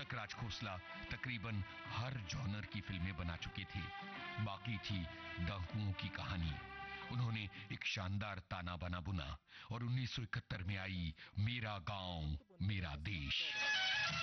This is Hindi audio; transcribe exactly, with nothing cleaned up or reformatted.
राज खोसला तकरीबन हर जॉनर की फिल्में बना चुके थे। बाकी थी डाकुओं की कहानी। उन्होंने एक शानदार ताना बाना बुना और उन्नीस सौ इकहत्तर में आई मेरा गांव मेरा देश।